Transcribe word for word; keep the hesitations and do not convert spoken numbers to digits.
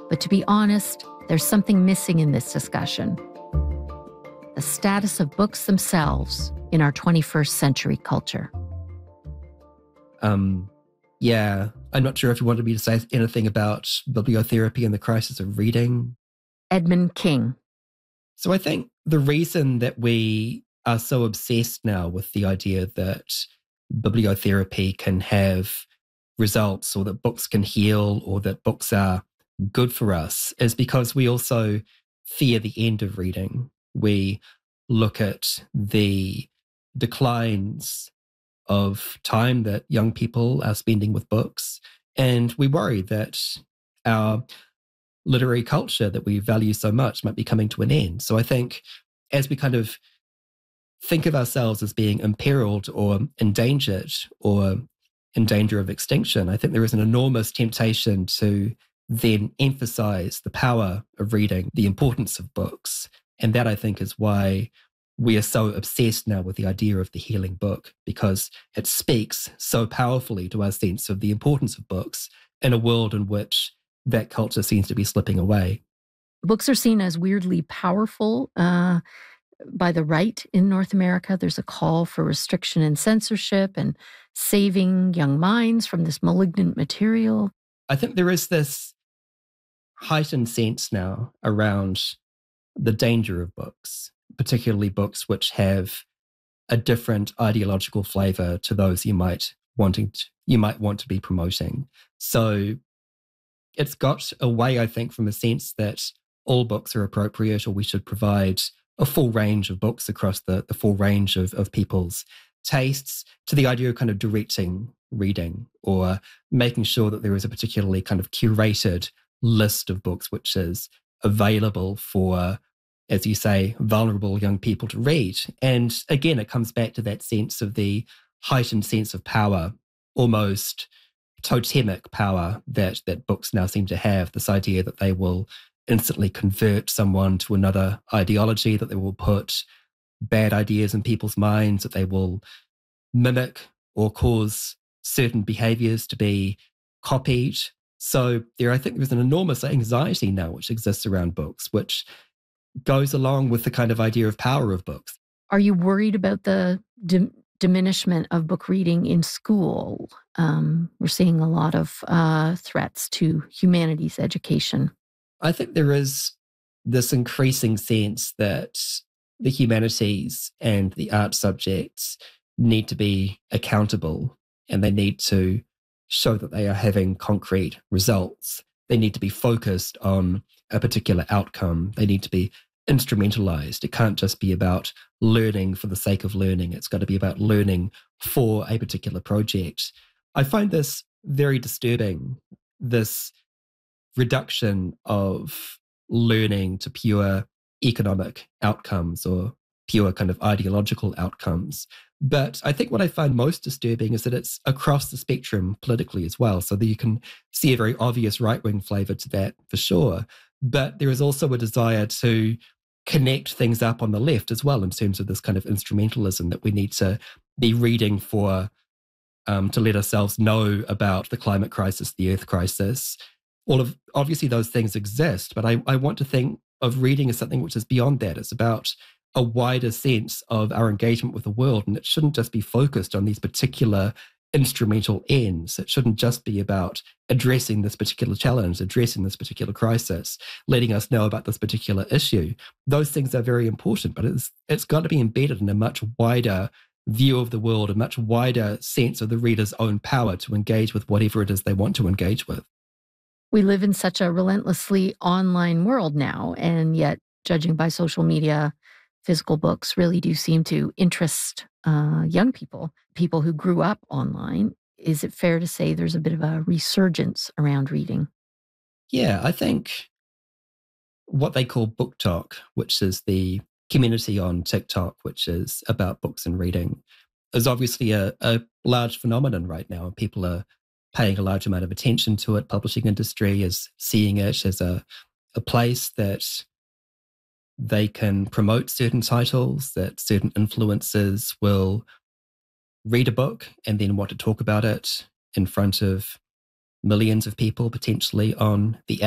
But to be honest, there's something missing in this discussion: the status of books themselves in our twenty-first century culture. Um, yeah, I'm not sure if you wanted me to say anything about bibliotherapy and the crisis of reading. Edmund King. So I think the reason that we are so obsessed now with the idea that bibliotherapy can have results, or that books can heal, or that books are good for us, is because we also fear the end of reading. We look at the declines of time that young people are spending with books, and we worry that our literary culture that we value so much might be coming to an end. So I think as we kind of think of ourselves as being imperiled or endangered or in danger of extinction, I think there is an enormous temptation to then emphasize the power of reading, the importance of books. And that, I think, is why we are so obsessed now with the idea of the healing book, because it speaks so powerfully to our sense of the importance of books in a world in which that culture seems to be slipping away. Books are seen as weirdly powerful uh, by the right in North America. There's a call for restriction and censorship and saving young minds from this malignant material. I think there is this heightened sense now around the danger of books, particularly books which have a different ideological flavor to those you might wanting to, you might want to be promoting. So it's got away, I think, from a sense that all books are appropriate, or we should provide a full range of books across the, the full range of, of people's tastes, to the idea of kind of directing reading, or making sure that there is a particularly kind of curated list of books which is available for, as you say, vulnerable young people to read. And again, it comes back to that sense of the heightened sense of power, almost totemic power that that books now seem to have, this idea that they will instantly convert someone to another ideology, that they will put bad ideas in people's minds, that they will mimic or cause certain behaviors to be copied. So there, I think there's an enormous anxiety now which exists around books, which goes along with the kind of idea of power of books. Are you worried about the dim- diminishment of book reading in school? Um, we're seeing a lot of uh, threats to humanities education. I think there is this increasing sense that the humanities and the art subjects need to be accountable, and they need to show that they are having concrete results. They need to be focused on a particular outcome. They need to be instrumentalized. It can't just be about learning for the sake of learning. It's got to be about learning for a particular project. I find this very disturbing, this reduction of learning to pure economic outcomes or pure kind of ideological outcomes. But I think what I find most disturbing is that it's across the spectrum politically as well. So that you can see a very obvious right-wing flavor to that for sure. But there is also a desire to connect things up on the left as well, in terms of this kind of instrumentalism that we need to be reading for, um, to let ourselves know about the climate crisis, the earth crisis. All of, obviously those things exist, but I, I want to think of reading as something which is beyond that. It's about a wider sense of our engagement with the world, and it shouldn't just be focused on these particular instrumental ends. It shouldn't just be about addressing this particular challenge, addressing this particular crisis, letting us know about this particular issue. Those things are very important, but it's it's got to be embedded in a much wider view of the world, a much wider sense of the reader's own power to engage with whatever it is they want to engage with. We live in such a relentlessly online world now, and yet, judging by social media, physical books really do seem to interest uh, young people, people who grew up online. Is it fair to say there's a bit of a resurgence around reading? Yeah, I think what they call Book Talk, which is the community on TikTok, which is about books and reading, is obviously a, a large phenomenon right now. And people are paying a large amount of attention to it. Publishing industry is seeing it as a, a place that they can promote certain titles, that certain influencers will read a book and then want to talk about it in front of millions of people potentially on the